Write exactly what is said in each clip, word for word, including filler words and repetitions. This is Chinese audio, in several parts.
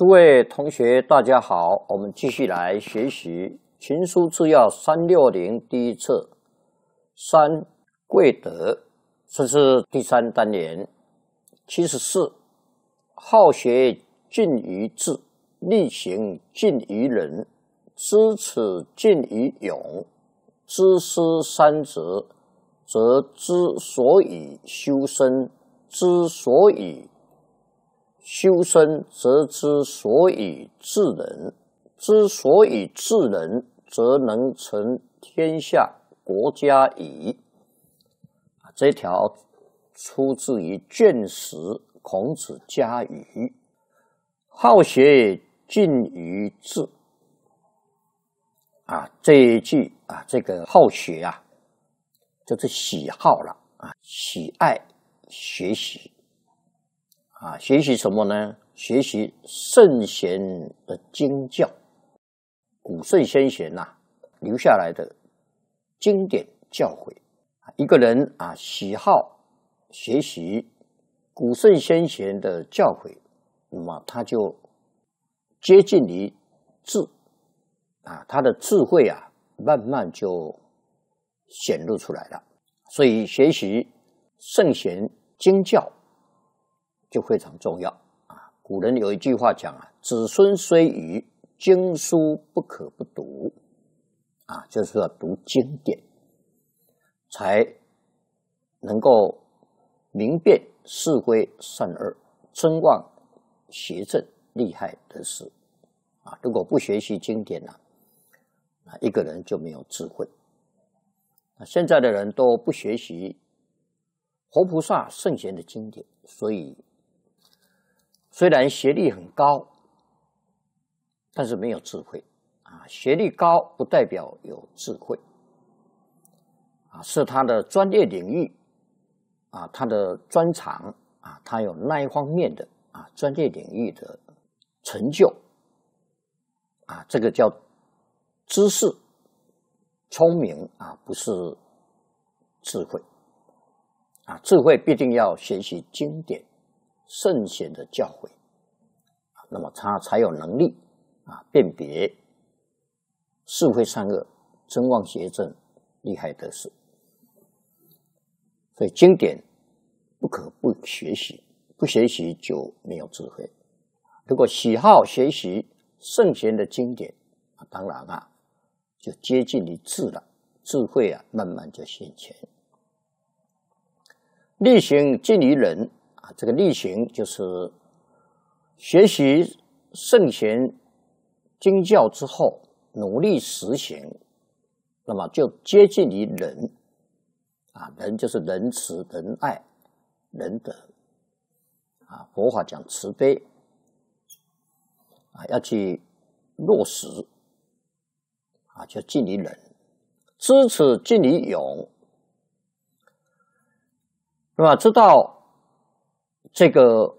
诸位同学，大家好，我们继续来学习《群书治要》三六零第一册三贵德，这是第三单元。七十四，好学近于智，力行近于仁，知耻近于勇，知思三则，则之所以修身，之所以修身，则之所以治人，之所以治人，则能成天下国家矣。这条出自于卷十《孔子家语》，好学近于智。啊，这一句啊，这个好学啊，就是喜好了啊，喜爱学习。啊，学习什么呢？学习圣贤的经教，古圣先贤呐、啊、留下来的经典教诲。一个人啊，喜好学习古圣先贤的教诲，那么他就接近于智啊，他的智慧啊，慢慢就显露出来了。所以学习圣贤经教就非常重要啊！古人有一句话讲啊：“子孙虽愚，经书不可不读。”啊，就是要读经典，才能够明辨是非善恶，真妄邪正，利害得失。啊，如果不学习经典呢、啊，一个人就没有智慧。那现在的人都不学习活菩萨圣贤的经典，所以虽然学历很高，但是没有智慧啊。学历高不代表有智慧啊，是他的专业领域啊，他的专长啊，他有那一方面的啊专业领域的成就啊，这个叫知识、聪明啊，不是智慧啊。智慧必定要学习经典圣贤的教诲，那么他才有能力啊辨别是非善恶、真妄邪正、利害得失。所以经典不可不学习，不学习就没有智慧。如果喜好学习圣贤的经典，当然啊就接近于智了，智慧啊慢慢就现前。力行近于仁啊，这个力行就是学习圣贤经教之后，努力实行，那么就接近于仁啊。仁就是仁慈、仁爱、仁德啊。佛法讲慈悲啊，要去落实啊，就近于仁。知耻近于勇，那么知道这个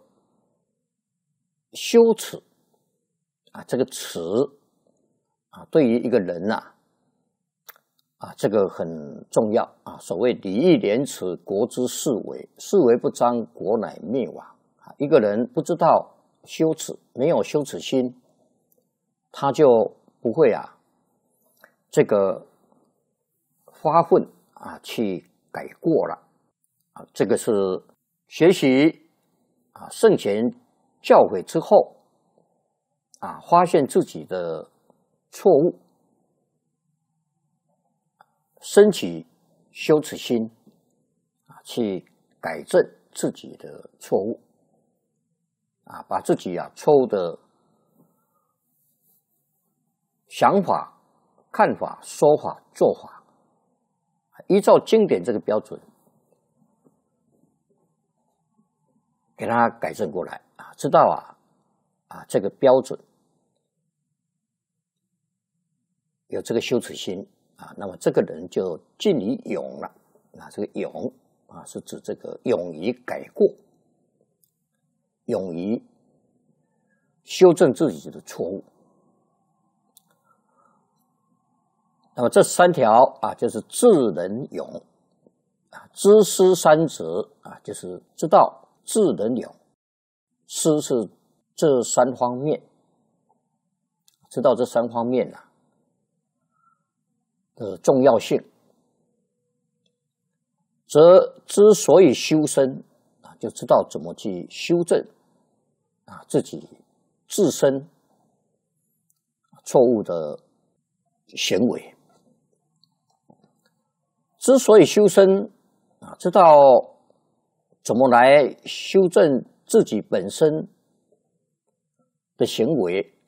羞耻啊，这个耻啊，对于一个人呐 啊, 啊，这个很重要啊。所谓礼义廉耻，国之四维，四维不张，国乃灭亡啊。一个人不知道羞耻，没有羞耻心，他就不会啊，这个发奋啊去改过了啊。这个是学习啊圣贤教诲之后啊，发现自己的错误，升起羞耻心啊，去改正自己的错误啊，把自己啊错误的想法、看法、说法、做法，依照经典这个标准，给他改正过来啊，知道啊啊这个标准有这个羞耻心啊，那么这个人就近于勇了啊。这个勇啊，是指这个勇于改过，勇于修正自己的错误。那么这三条啊，就是智仁勇啊，知思三则啊，就是知道智仁勇。思是这三方面知道这三方面啊的重要性，则之所以修身啊，就知道怎么去修正啊自己自身错误的行为。之所以修身啊，知道怎么来修正自己本身的行为